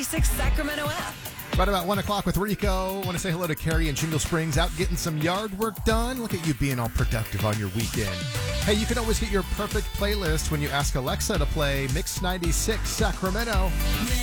6 Sacramento app. Right about 1 o'clock with Rico. Want to say hello to Carrie in Jingle Springs, out getting some yard work done. Look at you being all productive on your weekend. Hey, you can always get your perfect playlist when you ask Alexa to play Mix 96 Sacramento.